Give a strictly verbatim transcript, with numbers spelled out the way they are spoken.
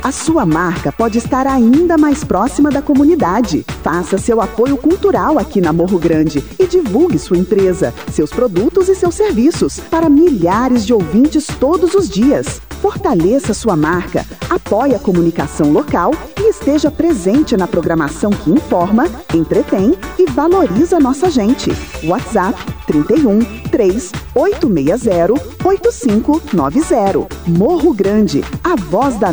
A sua marca pode estar ainda mais próxima da comunidade. Faça seu apoio cultural aqui na Morro Grande e divulgue sua empresa, seus produtos e seus serviços para milhares de ouvintes todos os dias. Fortaleça sua marca, apoie a comunicação local e esteja presente na programação que informa, entretém e valoriza nossa gente. WhatsApp trinta e um, três oito seis zero, oito cinco nove zero. Morro Grande, a voz da